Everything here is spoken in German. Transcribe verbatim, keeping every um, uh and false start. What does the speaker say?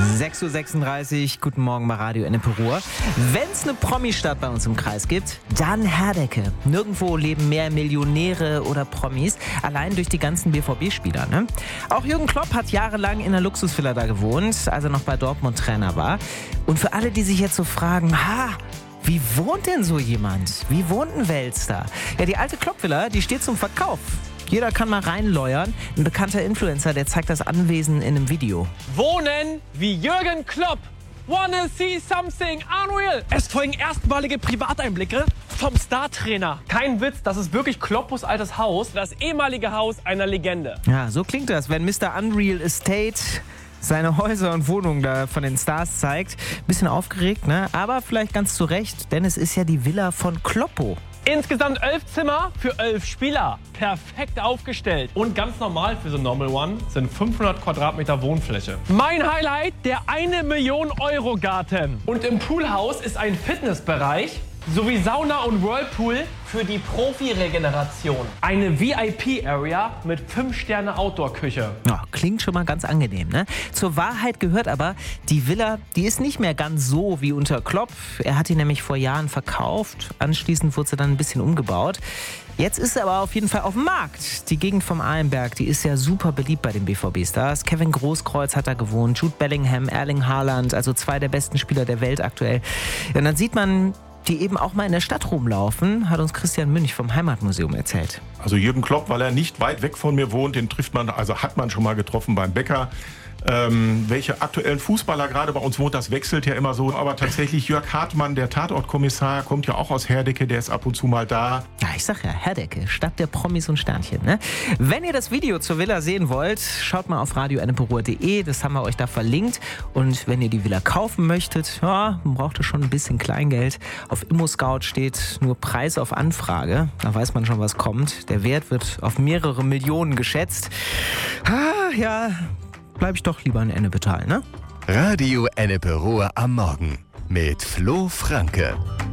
sechs Uhr sechsunddreißig, guten Morgen bei Radio Ennepe Ruhr. Wenn es eine Promi-Stadt bei uns im Kreis gibt, dann Herdecke. Nirgendwo leben mehr Millionäre oder Promis, allein durch die ganzen B V B-Spieler. Ne? Auch Jürgen Klopp hat jahrelang in einer Luxusvilla da gewohnt, als er noch bei Dortmund Trainer war. Und für alle, die sich jetzt so fragen, ha, wie wohnt denn so jemand? Wie wohnt ein Weltstar? Ja, die alte Klopp-Villa, die steht zum Verkauf. Jeder kann mal reinleuern. Ein bekannter Influencer, der zeigt das Anwesen in einem Video. Wohnen wie Jürgen Klopp. Wanna see something unreal? Es folgen erstmalige Privateinblicke vom Star-Trainer. Kein Witz, das ist wirklich Kloppos altes Haus. Das ehemalige Haus einer Legende. Ja, so klingt das, wenn Mister Unreal Estate seine Häuser und Wohnungen da von den Stars zeigt. Bisschen aufgeregt, ne? Aber vielleicht ganz zu Recht, denn es ist ja die Villa von Kloppo. Insgesamt elf Zimmer für elf Spieler. Perfekt aufgestellt. Und ganz normal für so Normal One sind fünfhundert Quadratmeter Wohnfläche. Mein Highlight, der eine Million Euro Garten. Und im Poolhaus ist ein Fitnessbereich sowie Sauna und Whirlpool für die Profi-Regeneration. Eine V I P-Area mit fünf Sterne Outdoor-Küche. Ja, klingt schon mal ganz angenehm, ne? Zur Wahrheit gehört aber, die Villa, die ist nicht mehr ganz so wie unter Klopp. Er hat die nämlich vor Jahren verkauft. Anschließend wurde sie dann ein bisschen umgebaut. Jetzt ist sie aber auf jeden Fall auf dem Markt. Die Gegend vom Alenberg, die ist ja super beliebt bei den B V B-Stars. Kevin Großkreuz hat da gewohnt, Jude Bellingham, Erling Haaland, also zwei der besten Spieler der Welt aktuell. Ja, und dann sieht man die eben auch mal in der Stadt rumlaufen, hat uns Christian Münch vom Heimatmuseum erzählt. Also Jürgen Klopp, weil er nicht weit weg von mir wohnt, den trifft man, also hat man schon mal getroffen beim Bäcker. Ähm, welche aktuellen Fußballer gerade bei uns wohnt, das wechselt ja immer so. Aber tatsächlich Jörg Hartmann, der Tatortkommissar, kommt ja auch aus Herdecke, der ist ab und zu mal da. Ja, ich sag ja, Herdecke, Stadt der Promis und Sternchen. Ne? Wenn ihr das Video zur Villa sehen wollt, schaut mal auf radio ennepe ruhr punkt de, das haben wir euch da verlinkt. Und wenn ihr die Villa kaufen möchtet, ja, man braucht schon ein bisschen Kleingeld. Auf ImmoScout steht nur Preis auf Anfrage, da weiß man schon, was kommt. Der Wert wird auf mehrere Millionen geschätzt. Ah, ja, bleib ich doch lieber in Ennepetal, ne? Radio Ennepe Ruhr am Morgen mit Flo Franke.